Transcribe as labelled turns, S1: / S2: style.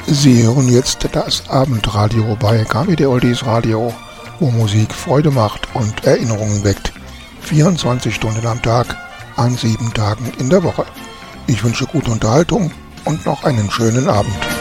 S1: Sie hören jetzt das Abendradio bei KWD Oldies Radio, wo Musik Freude macht und Erinnerungen weckt. 24 Stunden am Tag, an 7 Tagen in der Woche. Ich wünsche gute Unterhaltung und noch einen schönen Abend.